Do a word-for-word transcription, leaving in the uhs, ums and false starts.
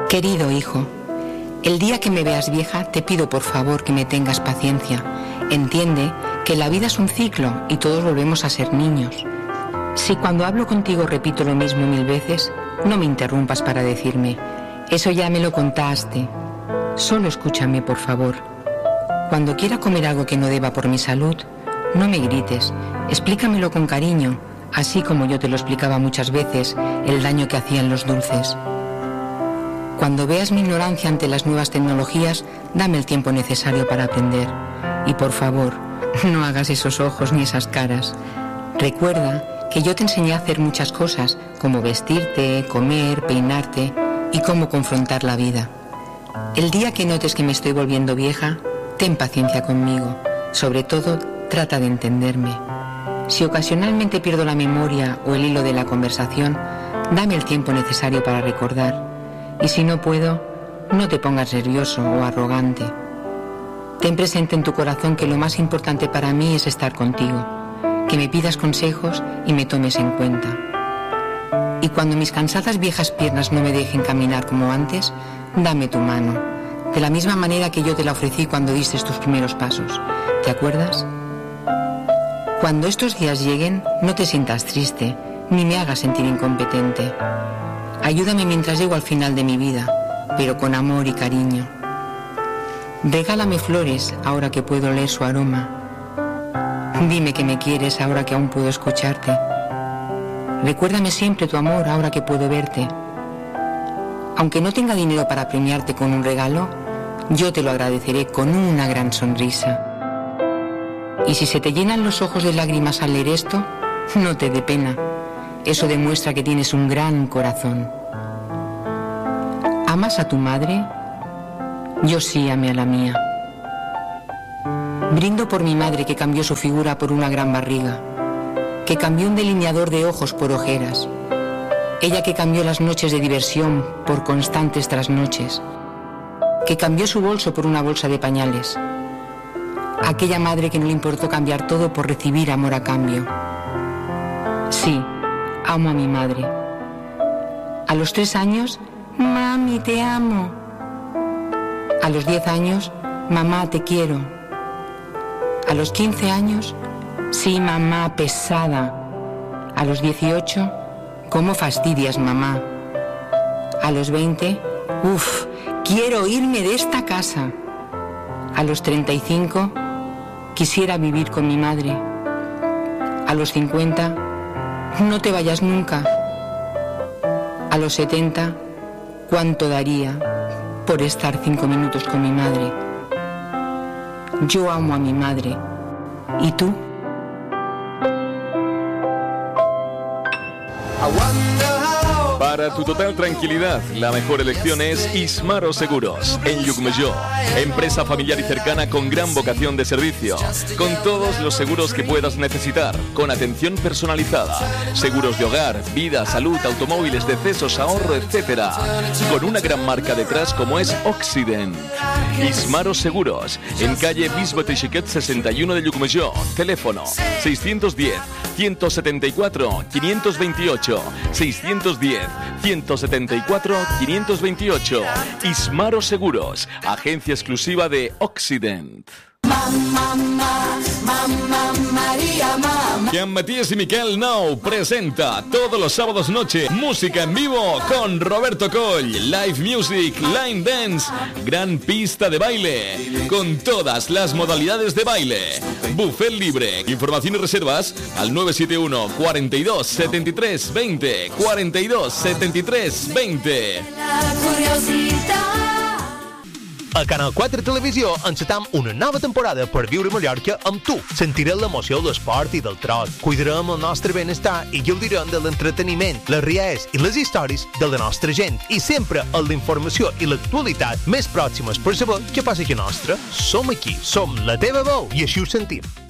Querido hijo, el día que me veas vieja, te pido por favor que me tengas paciencia. Entiende que la vida es un ciclo y todos volvemos a ser niños. Si cuando hablo contigo repito lo mismo mil veces, no me interrumpas para decirme, eso ya me lo contaste. Solo escúchame, por favor. Cuando quiera comer algo que no deba por mi salud, no me grites, explícamelo con cariño, así como yo te lo explicaba muchas veces, el daño que hacían los dulces. Cuando veas mi ignorancia ante las nuevas tecnologías, dame el tiempo necesario para aprender. Y por favor, no hagas esos ojos ni esas caras. Recuerda que yo te enseñé a hacer muchas cosas, como vestirte, comer, peinarte y cómo confrontar la vida. El día que notes que me estoy volviendo vieja, ten paciencia conmigo. Sobre todo, trata de entenderme. Si ocasionalmente pierdo la memoria o el hilo de la conversación, dame el tiempo necesario para recordar. Y si no puedo, no te pongas nervioso o arrogante. Ten presente en tu corazón que lo más importante para mí es estar contigo, que me pidas consejos y me tomes en cuenta. Y cuando mis cansadas viejas piernas no me dejen caminar como antes, dame tu mano, de la misma manera que yo te la ofrecí cuando diste tus primeros pasos. ¿Te acuerdas? Cuando estos días lleguen, no te sientas triste, ni me hagas sentir incompetente. Ayúdame mientras llego al final de mi vida, pero con amor y cariño. Regálame flores ahora que puedo oler su aroma. Dime que me quieres ahora que aún puedo escucharte. Recuérdame siempre tu amor ahora que puedo verte. Aunque no tenga dinero para premiarte con un regalo, yo te lo agradeceré con una gran sonrisa. Y si se te llenan los ojos de lágrimas al leer esto, no te dé pena. Eso demuestra que tienes un gran corazón. ¿Amas a tu madre? Yo sí amé a la mía. Brindo por mi madre que cambió su figura por una gran barriga, que cambió un delineador de ojos por ojeras. Ella que cambió las noches de diversión por constantes trasnoches, que cambió su bolso por una bolsa de pañales. Aquella madre que no le importó cambiar todo por recibir amor a cambio. Sí, amo a mi madre. A los tres años, mami, te amo. A los diez años, mamá, te quiero. A los quince años, sí, mamá, pesada. A los dieciocho, ¿cómo fastidias, mamá? A los veinte, uff, quiero irme de esta casa. A los treinta y cinco, quisiera vivir con mi madre. A los cincuenta, no te vayas nunca. A los setenta, ¿cuánto daría por estar cinco minutos con mi madre? Yo amo a mi madre. ¿Y tú? Para tu total tranquilidad, la mejor elección es Ismaro Seguros, en Llucmajor. Empresa familiar y cercana con gran vocación de servicio, con todos los seguros que puedas necesitar, con atención personalizada, seguros de hogar, vida, salud, automóviles, decesos, ahorro, etcétera. Con una gran marca detrás como es Occident. Ismaro Seguros, en calle Bisbe Teixequet sesenta y uno de Llucmajor. Teléfono seiscientos diez, ciento setenta y cuatro, quinientos veintiocho, seiscientos diez, ciento setenta y cuatro, quinientos veintiocho. Ismaro Seguros, agencia exclusiva de Occident. Jean Matías y Miquel Nou presenta todos los sábados noche música en vivo con Roberto Coll, live music, line dance, gran pista de baile con todas las modalidades de baile, buffet libre. Información y reservas al nueve siete uno, cuarenta y dos, setenta y tres, veinte, cuarenta y dos, setenta y tres, veinte. A Canal quatre Televisió encetam una nova temporada per viure Mallorca amb tu. Sentirem l'emoció de l'esport i del trot. Cuidarem el nostre benestar i gaudirem de l'entreteniment, les rialles i les històries de la nostra gent. I sempre amb la informació i l'actualitat més pròximes per saber què passa aquí a nostra. Som aquí, som la teva veu i així ho sentim.